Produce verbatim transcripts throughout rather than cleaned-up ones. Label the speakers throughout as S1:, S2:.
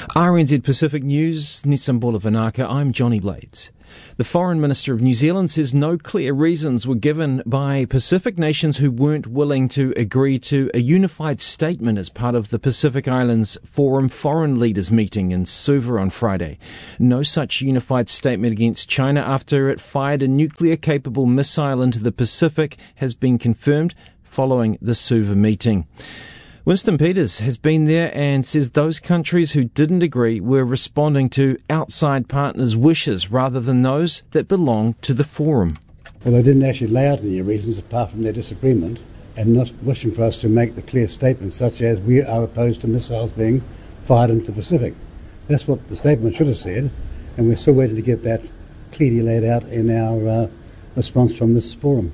S1: R N Z Pacific News, Nisambola Vanaka, I'm Johnny Blades. The Foreign Minister of New Zealand says no clear reasons were given by Pacific nations who weren't willing to agree to a unified statement as part of the Pacific Islands Forum Foreign Leaders meeting in Suva on Friday. No such unified statement against China after it fired a nuclear-capable missile into the Pacific has been confirmed following the Suva meeting. Winston Peters has been there and says those countries who didn't agree were responding to outside partners' wishes rather than those that belong to the forum.
S2: Well, they didn't actually lay out any reasons apart from their disagreement and not wishing for us to make the clear statements such as we are opposed to missiles being fired into the Pacific. That's what the statement should have said, and we're still waiting to get that clearly laid out in our uh, response from this forum.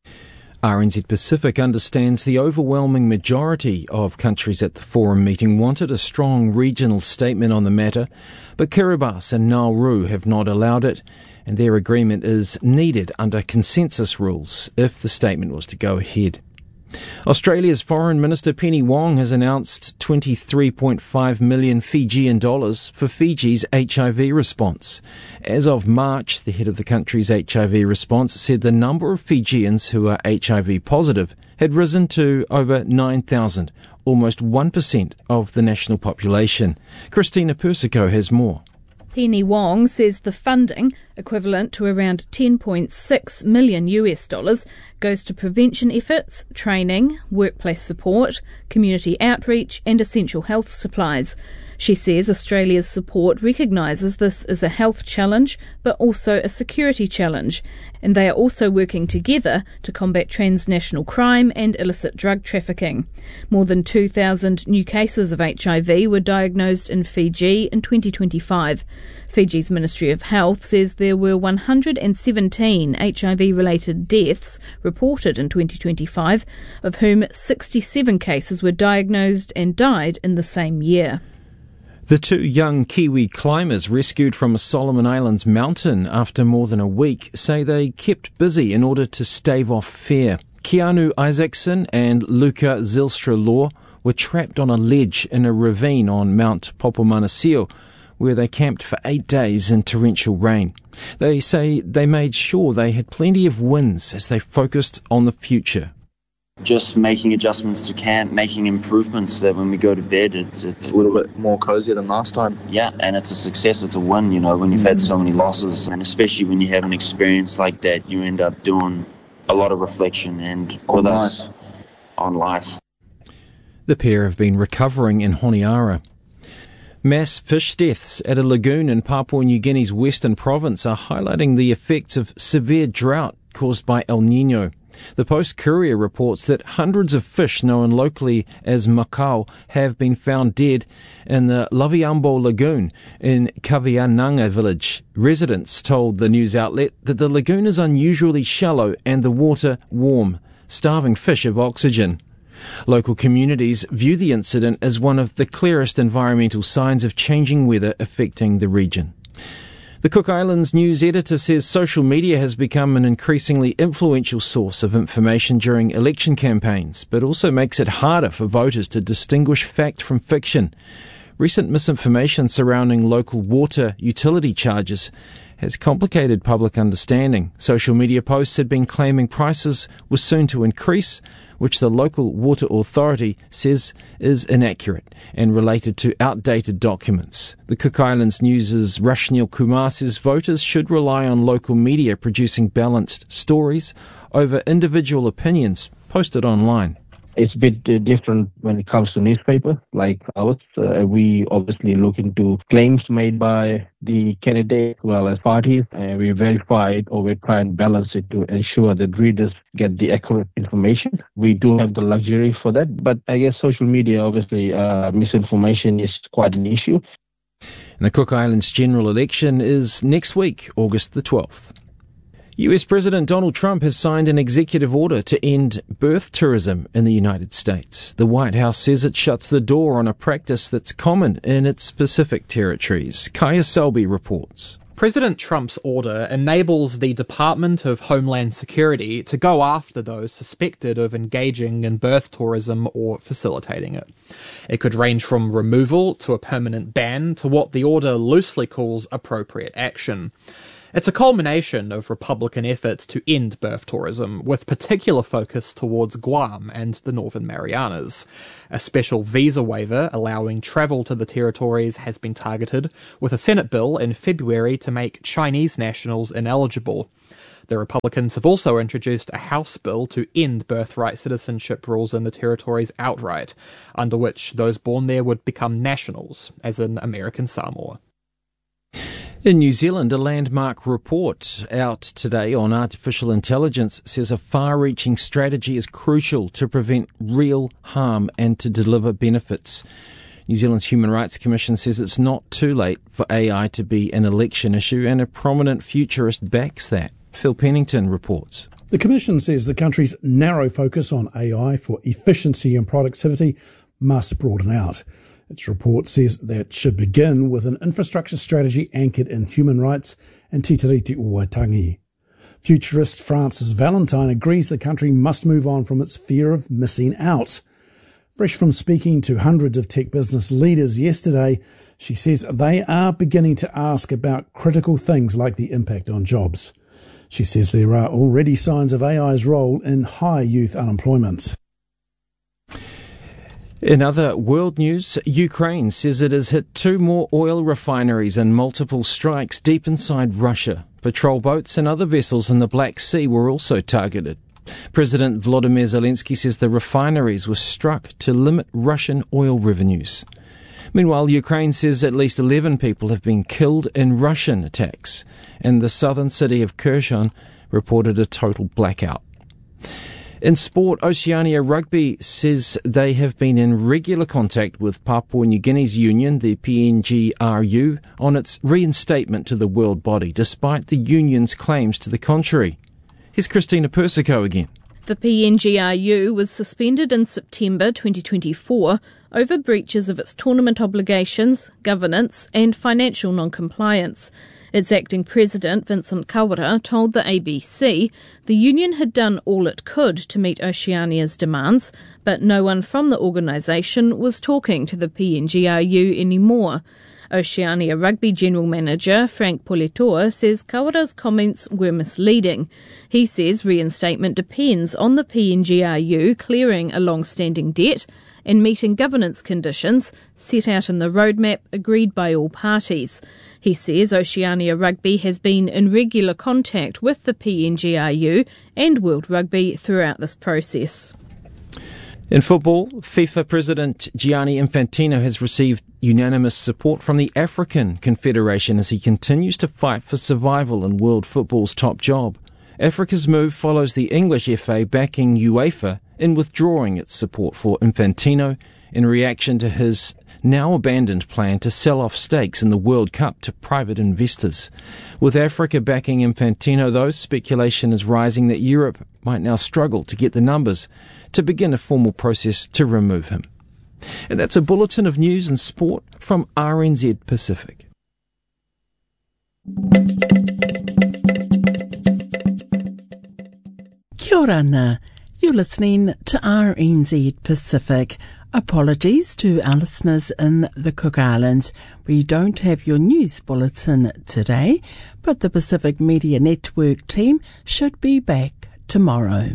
S1: R N Z Pacific understands the overwhelming majority of countries at the forum meeting wanted a strong regional statement on the matter, but Kiribati and Nauru have not allowed it, and their agreement is needed under consensus rules if the statement was to go ahead. Australia's Foreign Minister Penny Wong has announced twenty-three point five million Fijian dollars for Fiji's H I V response. As of March, the head of the country's H I V response said the number of Fijians who are H I V positive had risen to over nine thousand, almost one percent of the national population. Christina Persico has more.
S3: Penny Wong says the funding, equivalent to around ten point six million US dollars, goes to prevention efforts, training, workplace support, community outreach and essential health supplies. She says Australia's support recognises this as a health challenge but also a security challenge, and they are also working together to combat transnational crime and illicit drug trafficking. More than two thousand new cases of H I V were diagnosed in Fiji in twenty twenty-five. Fiji's Ministry of Health says there were one hundred seventeen H I V-related deaths reported in twenty twenty-five, of whom sixty-seven cases were diagnosed and died in the same year.
S1: The two young Kiwi climbers rescued from a Solomon Islands mountain after more than a week say they kept busy in order to stave off fear. Keanu Isaacson and Luca Zylstra-Law were trapped on a ledge in a ravine on Mount Popomanasio, where they camped for eight days in torrential rain. They say they made sure they had plenty of winds as they focused on the future.
S4: Just making adjustments to camp, making improvements that when we go to bed, it's, it's
S5: a little bit more cozier than last time.
S4: Yeah, and it's a success, it's a win, you know, when you've had so many losses. And especially when you have an experience like that, you end up doing a lot of reflection and with us on life.
S1: The pair have been recovering in Honiara. Mass fish deaths at a lagoon in Papua New Guinea's western province are highlighting the effects of severe drought caused by El Niño. The Post-Courier reports that hundreds of fish known locally as makau have been found dead in the Laviambo Lagoon in Kaviananga village. Residents told the news outlet that the lagoon is unusually shallow and the water warm, starving fish of oxygen. Local communities view the incident as one of the clearest environmental signs of changing weather affecting the region. The Cook Islands news editor says social media has become an increasingly influential source of information during election campaigns, but also makes it harder for voters to distinguish fact from fiction. Recent misinformation surrounding local water utility charges has complicated public understanding. Social media posts had been claiming prices were soon to increase, which the local water authority says is inaccurate and related to outdated documents. The Cook Islands News' Rashnil Kumar says voters should rely on local media producing balanced stories over individual opinions posted online.
S6: It's a bit uh, different when it comes to newspaper like ours. Uh, we obviously look into claims made by the candidate as well as parties, and we verify it or we try and balance it to ensure that readers get the accurate information. We do have the luxury for that, but I guess social media, obviously, uh, misinformation is quite an issue.
S1: And the Cook Islands general election is next week, August the twelfth. U S President Donald Trump has signed an executive order to end birth tourism in the United States. The White House says it shuts the door on a practice that's common in its Pacific territories. Kaya Selby reports.
S7: President Trump's order enables the Department of Homeland Security to go after those suspected of engaging in birth tourism or facilitating it. It could range from removal to a permanent ban to what the order loosely calls appropriate action. It's a culmination of Republican efforts to end birth tourism, with particular focus towards Guam and the Northern Marianas. A special visa waiver allowing travel to the territories has been targeted, with a Senate bill in February to make Chinese nationals ineligible. The Republicans have also introduced a House bill to end birthright citizenship rules in the territories outright, under which those born there would become nationals, as in American Samoa.
S1: In New Zealand, a landmark report out today on artificial intelligence says a far-reaching strategy is crucial to prevent real harm and to deliver benefits. New Zealand's Human Rights Commission says it's not too late for A I to be an election issue, and a prominent futurist backs that. Phil Pennington reports.
S8: The Commission says the country's narrow focus on A I for efficiency and productivity must broaden out. Its report says that should begin with an infrastructure strategy anchored in human rights and Te Tiriti o Waitangi. Futurist Frances Valentine agrees the country must move on from its fear of missing out. Fresh from speaking to hundreds of tech business leaders yesterday, she says they are beginning to ask about critical things like the impact on jobs. She says there are already signs of A I's role in high youth unemployment.
S1: In other world news, Ukraine says it has hit two more oil refineries and multiple strikes deep inside Russia. Patrol boats and other vessels in the Black Sea were also targeted. President Volodymyr Zelensky says the refineries were struck to limit Russian oil revenues. Meanwhile, Ukraine says at least eleven people have been killed in Russian attacks, and the southern city of Kherson reported a total blackout. In sport, Oceania Rugby says they have been in regular contact with Papua New Guinea's union, the P N G R U, on its reinstatement to the world body, despite the union's claims to the contrary. Here's Christina Persico again.
S3: The P N G R U was suspended in September twenty twenty-four over breaches of its tournament obligations, governance and financial non-compliance. Its acting president, Vincent Kawara, told the A B C the union had done all it could to meet Oceania's demands, but no one from the organisation was talking to the P N G R U anymore. Oceania Rugby General Manager Frank Politoa says Kawara's comments were misleading. He says reinstatement depends on the P N G R U clearing a long-standing debt and meeting governance conditions set out in the roadmap agreed by all parties. He says Oceania Rugby has been in regular contact with the P N G R U and World Rugby throughout this process.
S1: In football, FIFA President Gianni Infantino has received unanimous support from the African Confederation as he continues to fight for survival in world football's top job. Africa's move follows the English F A backing UEFA in withdrawing its support for Infantino in reaction to his now abandoned plan to sell off stakes in the World Cup to private investors. With Africa backing Infantino, though, speculation is rising that Europe might now struggle to get the numbers to begin a formal process to remove him. And that's a bulletin of news and sport from R N Z Pacific.
S9: Kia ora ana. You're listening to R N Z Pacific. Apologies to our listeners in the Cook Islands. We don't have your news bulletin today, but the Pacific Media Network team should be back tomorrow.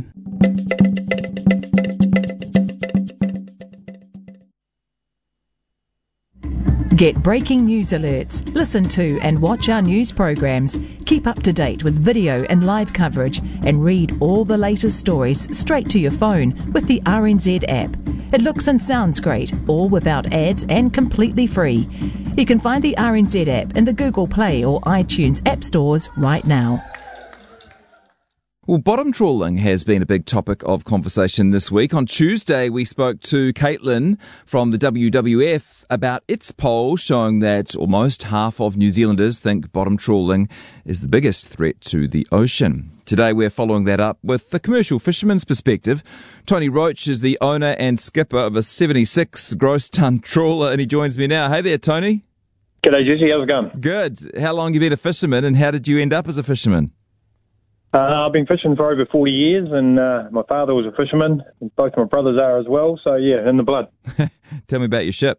S10: Get breaking news alerts, listen to and watch our news programs, keep up to date with video and live coverage, and read all the latest stories straight to your phone with the R N Z app. It looks and sounds great, all without ads and completely free. You can find the R N Z app in the Google Play or iTunes app stores right now.
S11: Well, bottom trawling has been a big topic of conversation this week. On Tuesday, we spoke to Caitlin from the W W F about its poll showing that almost half of New Zealanders think bottom trawling is the biggest threat to the ocean. Today, we're following that up with the commercial fisherman's perspective. Tony Roach is the owner and skipper of a seventy-six gross ton trawler, and he joins me now. Hey there, Tony.
S12: G'day, Jesse. How's it going?
S11: Good. How long have you been a fisherman, and how did you end up as a fisherman?
S12: Uh, I've been fishing for over forty years, and uh, my father was a fisherman. And both my brothers are as well, so yeah, in the blood.
S11: Tell me about your ship.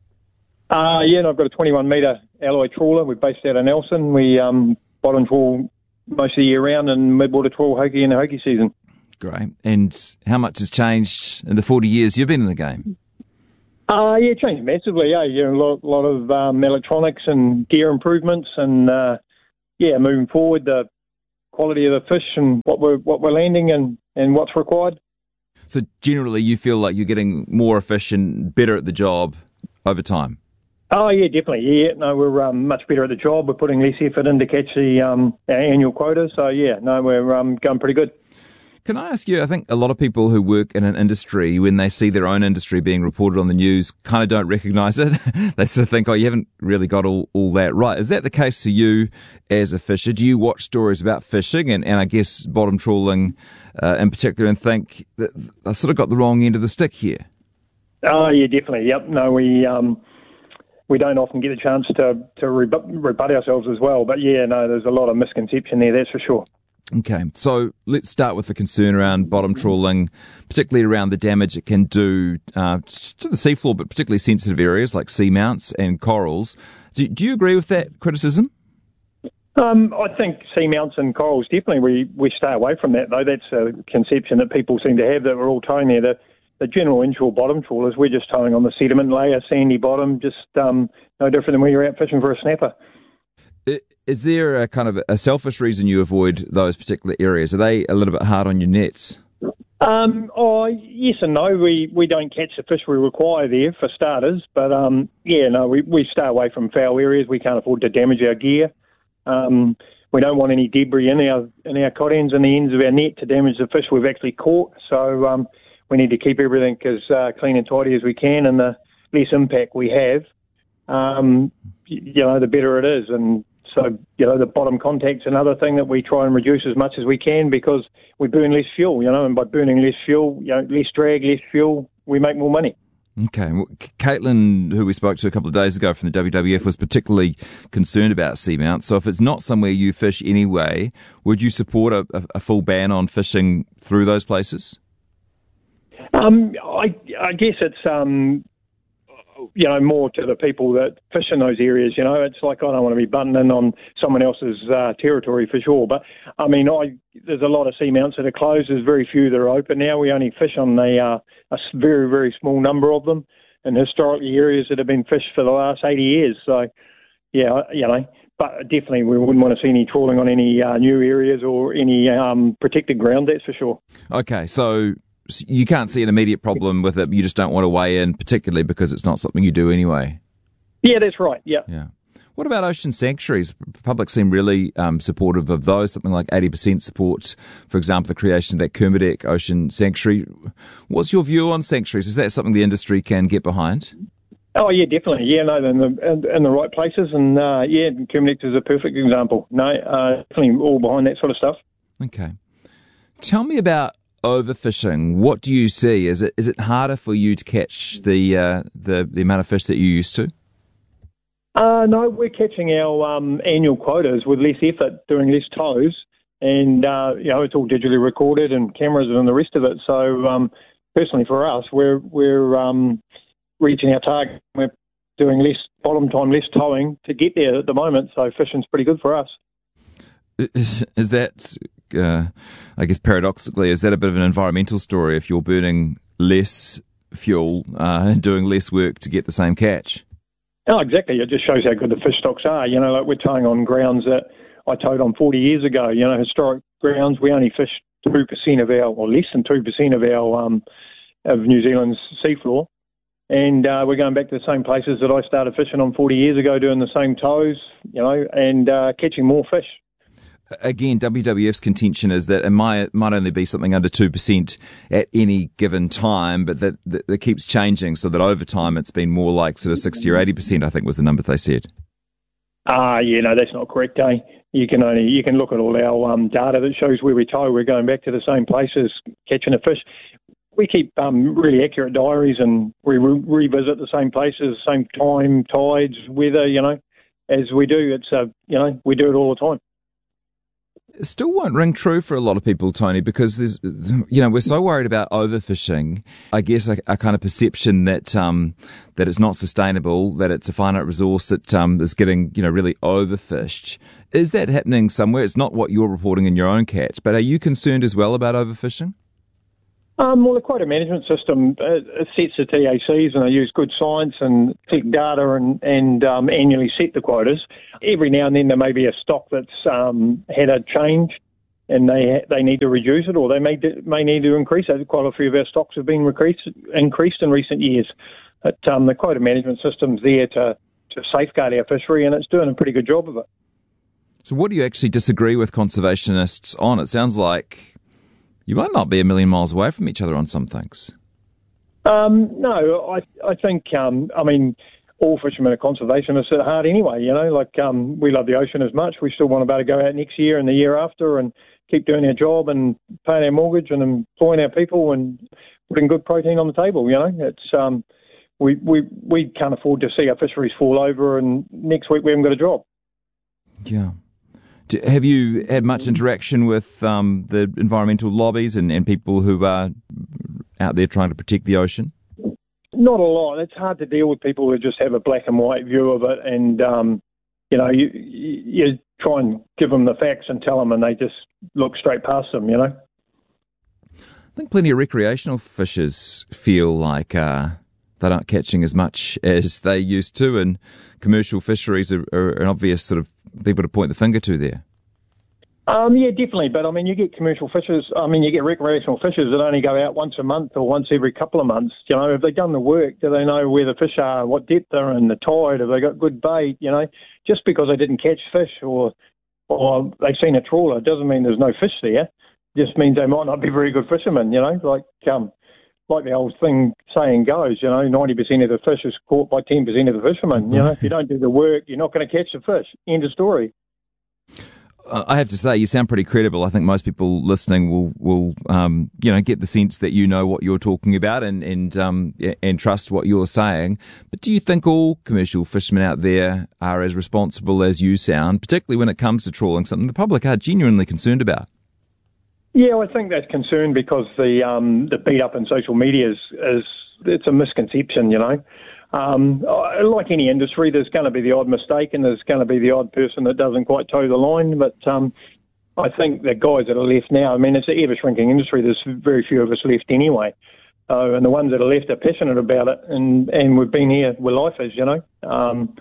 S12: Uh, yeah, and I've got a twenty-one metre alloy trawler. We're based out of Nelson. We um, bottom trawl most of the year round and midwater trawl hoki in the hoki season.
S11: Great. And how much has changed in the forty years you've been in the game?
S12: Uh, yeah, it changed massively. Yeah, you know, a lot, lot of um, electronics and gear improvements, and uh, yeah, moving forward, the quality of the fish and what we're what we're landing and, and what's required.
S11: So generally, you feel like you're getting more efficient, better at the job over time.
S12: Oh yeah, definitely. Yeah, no, we're um, much better at the job. We're putting less effort in to catch the um, our annual quota. So yeah, no, we're um, going pretty good.
S11: Can I ask you, I think a lot of people who work in an industry, when they see their own industry being reported on the news, kind of don't recognise it. They sort of think, oh, you haven't really got all, all that right. Is that the case for you as a fisher? Do you watch stories about fishing and, and I guess bottom trawling uh, in particular and think that I sort of got the wrong end of the stick here?
S12: Oh, yeah, definitely. Yep. No, we um, we don't often get a chance to, to rebut, rebut ourselves as well. But yeah, no, there's a lot of misconception there, that's for sure.
S11: Okay, so let's start with the concern around bottom trawling, particularly around the damage it can do uh, to the seafloor, but particularly sensitive areas like seamounts and corals. Do, do you agree with that criticism?
S12: Um, I think seamounts and corals, definitely we, we stay away from that, though. That's a conception that people seem to have, that we're all towing there. The, the general inshore bottom trawlers, we're just towing on the sediment layer, sandy bottom, just um, no different than when you're out fishing for a snapper.
S11: Is there a kind of a selfish reason you avoid those particular areas? Are they a little bit hard on your nets?
S12: Um, oh, yes and no. We we don't catch the fish we require there, for starters. But, um, yeah, no, we, we stay away from foul areas. We can't afford to damage our gear. Um, we don't want any debris in our in our cod ends and the ends of our net to damage the fish we've actually caught. So um, we need to keep everything as uh, clean and tidy as we can, and the less impact we have, um, you know, the better it is. And so, you know, the bottom contact's another thing that we try and reduce as much as we can, because we burn less fuel, you know, and by burning less fuel, you know, less drag, less fuel, we make more money.
S11: Okay. Well, Caitlin, who we spoke to a couple of days ago from the W W F, was particularly concerned about seamounts. So if it's not somewhere you fish anyway, would you support a, a full ban on fishing through those places?
S12: Um, I, I guess it's... Um, you know, more to the people that fish in those areas. You know, it's like I don't want to be butting in on someone else's uh, territory for sure. But, I mean, I there's a lot of seamounts that are closed. There's very few that are open now. We only fish on the, uh, a very, very small number of them, and historically areas that have been fished for the last eighty years. So, yeah, you know, but definitely we wouldn't want to see any trawling on any uh, new areas or any um, protected ground, that's for sure.
S11: Okay, so you can't see an immediate problem with it. You just don't want to weigh in, particularly because it's not something you do anyway.
S12: Yeah, that's right. Yeah.
S11: Yeah. What about ocean sanctuaries? The public seem really um, supportive of those. Something like eighty percent support, for example, the creation of that Kermadec Ocean Sanctuary. What's your view on sanctuaries? Is that something the industry can get behind?
S12: Oh yeah, definitely. Yeah, no, in the in, in the right places, and uh, yeah, Kermadec is a perfect example. No, uh, definitely all behind that sort of stuff.
S11: Okay. Tell me about overfishing. What do you see? Is it is it harder for you to catch the uh, the the amount of fish that you used to?
S12: Uh, no, we're catching our um, annual quotas with less effort, doing less tows, and uh, you know, it's all digitally recorded and cameras and the rest of it. So um, personally, for us, we're we're um, reaching our target. We're doing less bottom time, less towing to get there at the moment. So fishing's pretty good for us.
S11: Is, is that, uh, I guess paradoxically, is that a bit of an environmental story if you're burning less fuel uh, and doing less work to get the same catch?
S12: Oh, exactly. It just shows how good the fish stocks are. You know, like we're towing on grounds that I towed on forty years ago. You know, historic grounds. We only fish two percent of our, or less than two percent of our, um, of New Zealand's seafloor. And uh, we're going back to the same places that I started fishing on forty years ago, doing the same tows, you know, and uh, catching more fish.
S11: Again, W W F's contention is that it might, might only be something under two percent at any given time, but that, that, that keeps changing, so that over time it's been more like sort of sixty or eighty percent, I think was the number they said.
S12: Ah, uh, yeah, no, that's not correct, eh? You can only, you can look at all our um, data that shows where we tow. We're going back to the same places, catching a fish. We keep um, really accurate diaries, and we re- revisit the same places, same time, tides, weather, you know. as we do. It's uh, you know, we do it all the time.
S11: It still won't ring true for a lot of people, Tony, because there's, you know, we're so worried about overfishing. I guess a, a kind of perception that um, that it's not sustainable, that it's a finite resource that um, is getting, you know, really overfished. Is that happening somewhere? It's not what you're reporting in your own catch, but are you concerned as well about overfishing?
S12: Um, well, the quota management system uh, it sets the T A Cs, and they use good science and tech data and, and um, annually set the quotas. Every now and then there may be a stock that's um, had a change and they they need to reduce it, or they may may need to increase it. Quite a few of our stocks have been increased, increased in recent years. But um, the quota management system's there to, to safeguard our fishery, and it's doing a pretty good job of it.
S11: So what do you actually disagree with conservationists on? It sounds like you might not be a million miles away from each other on some things.
S12: Um, no, I I think, um, I mean, all fishermen are conservationists at heart anyway, you know, like um, we love the ocean as much. We still want to be able to go out next year and the year after and keep doing our job and paying our mortgage and employing our people and putting good protein on the table, you know. It's um, we, we, we can't afford to see our fisheries fall over and next week we haven't got a job.
S11: Yeah. Have you had much interaction with um, the environmental lobbies and, and people who are out there trying to protect the ocean?
S12: Not a lot. It's hard to deal with people who just have a black and white view of it, and um, you know, you, you you try and give them the facts and tell them, and they just look straight past them. You know.
S11: I think plenty of recreational fishers feel like uh, they aren't catching as much as they used to, and commercial fisheries are, are an obvious sort of people to point the finger to there.
S12: Um, yeah, definitely. But, I mean, you get commercial fishers, I mean, you get recreational fishers that only go out once a month or once every couple of months. You know, have they done the work? Do they know where the fish are, what depth they're in, the tide? Have they got good bait? You know, just because they didn't catch fish or or they've seen a trawler doesn't mean there's no fish there. It just means they might not be very good fishermen, you know, like um, like the old thing saying goes, you know, ninety percent of the fish is caught by ten percent of the fishermen. You know, if you don't do the work, you're not going to catch the fish. End of story.
S11: I have to say, you sound pretty credible. I think most people listening will, will um, you know, get the sense that you know what you're talking about and and um, and trust what you're saying. But do you think all commercial fishermen out there are as responsible as you sound, particularly when it comes to trawling, something the public are genuinely concerned about?
S12: Yeah, I think that's concerned because the um, the beat up in social media is, is it's a misconception, you know. Um, like any industry, there's going to be the odd mistake and there's going to be the odd person that doesn't quite toe the line. But um, I think the guys that are left now, I mean, it's an ever-shrinking industry. There's very few of us left anyway. Uh, and the ones that are left are passionate about it. And, and we've been here, we're lifers, you know. Um,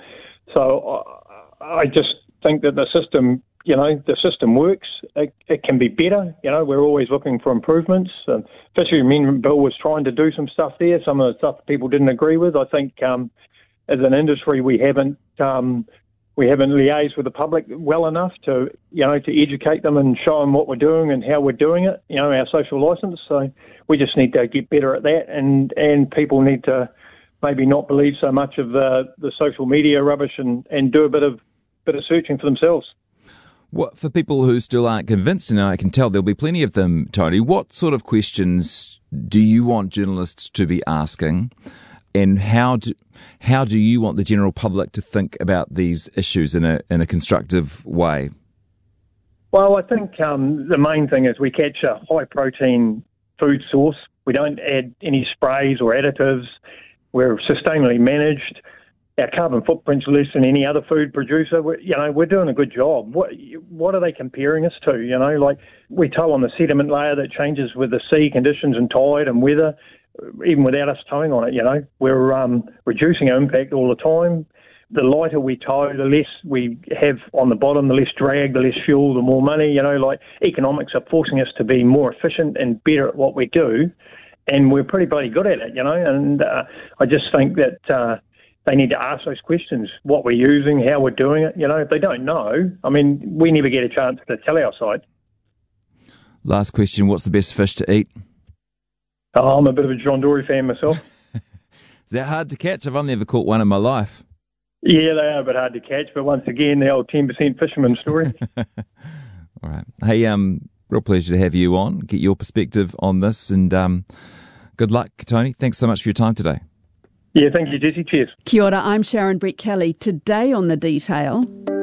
S12: so I, I just think that the system, you know, the system works. It, it can be better. You know, we're always looking for improvements. Um, Fishery Amendment Bill was trying to do some stuff there. Some of the stuff people didn't agree with. I think um, as an industry, we haven't um, we haven't liaised with the public well enough to, you know, to educate them and show them what we're doing and how we're doing it. You know, our social licence. So we just need to get better at that, and and people need to maybe not believe so much of the the social media rubbish and, and do a bit of bit of searching for themselves.
S11: What, for people who still aren't convinced, and I can tell there'll be plenty of them, Tony, what sort of questions do you want journalists to be asking, and how do, how do you want the general public to think about these issues in a in a constructive way?
S12: Well, I think um, the main thing is we catch a high-protein food source. We don't add any sprays or additives. We're sustainably managed. Our carbon footprint's less than any other food producer. We're, you know, we're doing a good job. What what are they comparing us to? You know, like we tow on the sediment layer that changes with the sea conditions and tide and weather, even without us towing on it. You know, we're um, reducing our impact all the time. The lighter we tow, the less we have on the bottom, the less drag, the less fuel, the more money. You know, like economics are forcing us to be more efficient and better at what we do, and we're pretty bloody good at it. You know, and uh, I just think that. Uh, They need to ask those questions, what we're using, how we're doing it. You know, if they don't know, I mean, we never get a chance to tell our side.
S11: Last question, what's the best fish to eat?
S12: Oh, I'm a bit of a John Dory fan myself.
S11: Is that hard to catch? I've only ever caught one in my life.
S12: Yeah, they are a bit hard to catch, but once again, the old ten percent fisherman story.
S11: All right. Hey, um, real pleasure to have you on, get your perspective on this, and um, good luck, Tony. Thanks so much for your time today.
S12: Yeah, thank you, Jesse. Cheers.
S13: Kia ora, I'm Sharon Brett-Kelly. Today on The Detail...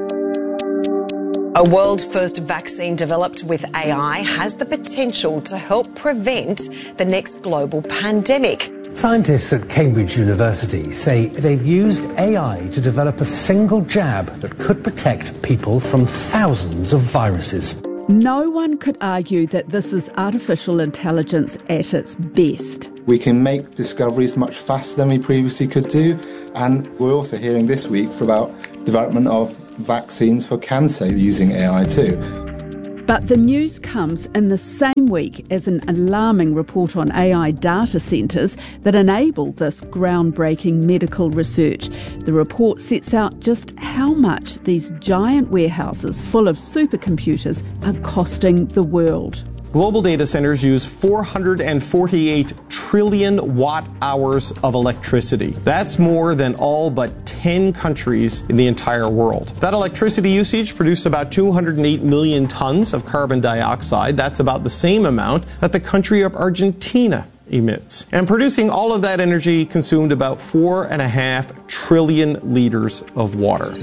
S14: A world-first vaccine developed with A I has the potential to help prevent the next global pandemic.
S15: Scientists at Cambridge University say they've used A I to develop a single jab that could protect people from thousands of viruses.
S13: No one could argue that this is artificial intelligence at its best.
S16: We can make discoveries much faster than we previously could do, and we're also hearing this week about development of vaccines for cancer using A I too.
S13: But the news comes in the same week as an alarming report on A I data centres that enable this groundbreaking medical research. The report sets out just how much these giant warehouses full of supercomputers are costing the world.
S17: Global data centers use four hundred forty-eight trillion watt hours of electricity. That's more than all but ten countries in the entire world. That electricity usage produced about two hundred eight million tons of carbon dioxide. That's about the same amount that the country of Argentina emits. And producing all of that energy consumed about four and a half trillion litres of water.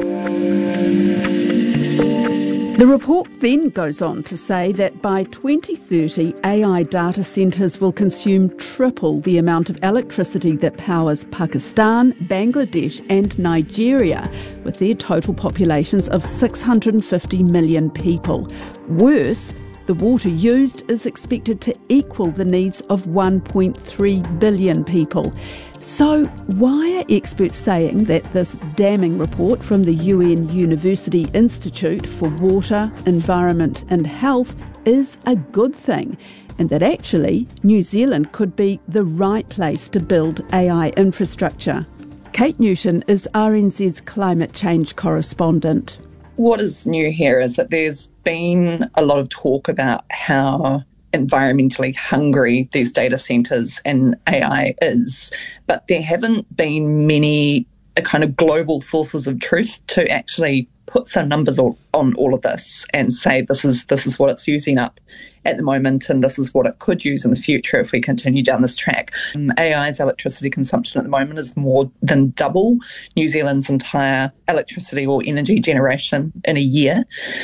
S13: The report then goes on to say that by twenty thirty, A I data centres will consume triple the amount of electricity that powers Pakistan, Bangladesh and Nigeria, with their total populations of six hundred fifty million people. Worse, the water used is expected to equal the needs of one point three billion people. So why are experts saying that this damning report from the U N University Institute for Water, Environment and Health is a good thing, and that actually New Zealand could be the right place to build A I infrastructure? Kate Newton is R N Z's climate change correspondent.
S18: What is new here is that there's been a lot of talk about how environmentally hungry these data centres and A I is, but there haven't been many uh, kind of global sources of truth to actually put some numbers on, on all of this and say this is this is what it's using up at the moment and this is what it could use in the future if we continue down this track. Um, A I's electricity consumption at the moment is more than double New Zealand's entire electricity or energy generation in a year.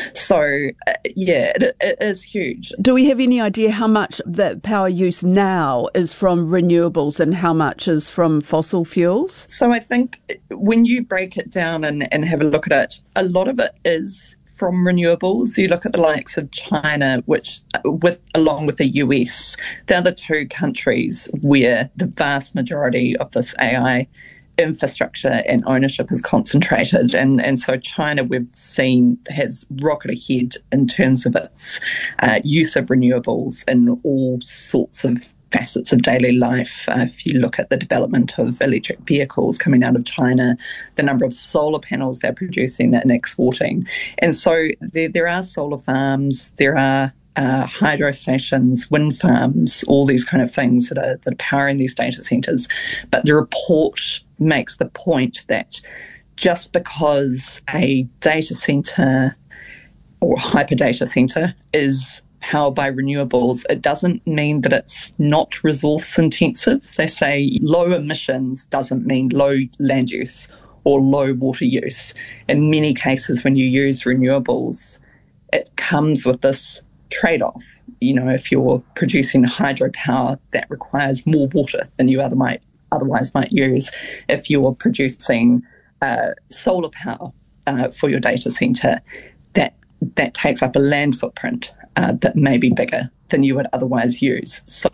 S18: So, uh, yeah, it, it is huge.
S13: Do we have any idea how much the power use now is from renewables and how much is from fossil fuels?
S18: So I think when you break it down and, and have a look at it, a lot of it is from renewables. You look at the likes of China, which, with along with the U S, they're the two countries where the vast majority of this A I infrastructure and ownership is concentrated. And, and so China, we've seen, has rocketed ahead in terms of its uh, use of renewables in all sorts of facets of daily life. Uh, if you look at the development of electric vehicles coming out of China, the number of solar panels they're producing and exporting. And so there, there are solar farms, there are uh, hydro stations, wind farms, all these kind of things that are, that are powering these data centres. But the report makes the point that just because a data centre or hyper data centre is powered by renewables, it doesn't mean that it's not resource intensive. They say low emissions doesn't mean low land use or low water use. In many cases, when you use renewables, it comes with this trade-off. You know, if you're producing hydropower, that requires more water than you other might, otherwise might use. If you're producing uh, solar power uh, for your data centre, that that takes up a land footprint Uh, that may be bigger than you would otherwise use. So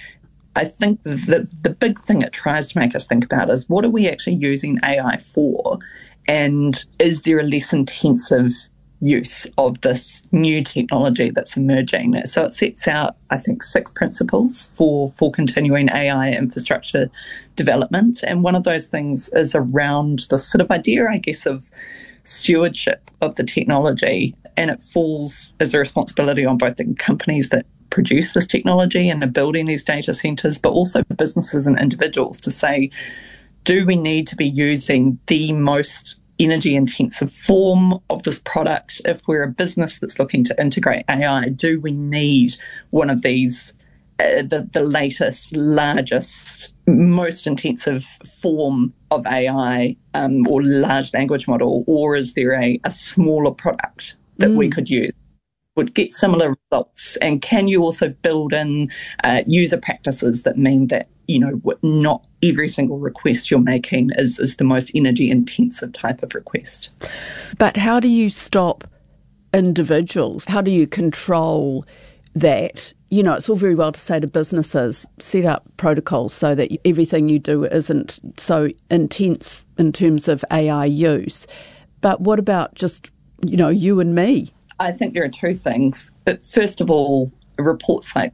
S18: I think the, the big thing it tries to make us think about is what are we actually using A I for, and is there a less intensive use of this new technology that's emerging? So it sets out, I think, six principles for, for continuing A I infrastructure development, and one of those things is around the sort of idea, I guess, of stewardship of the technology, and it falls as a responsibility on both the companies that produce this technology and are building these data centres, but also businesses and individuals to say, do we need to be using the most energy intensive form of this product? If we're a business that's looking to integrate A I, do we need one of these, uh, the, the latest, largest most intensive form of A I um, or large language model, or is there a, a smaller product that mm. we could use? Would get similar results, and can you also build in uh, user practices that mean that, you know, not every single request you're making is, is the most energy intensive type of request.
S13: But how do you stop individuals? How do you control that? You know, it's all very well to say to businesses, set up protocols so that everything you do isn't so intense in terms of A I use. But what about just, you know, you and me?
S18: I think there are two things. But first of all, reports like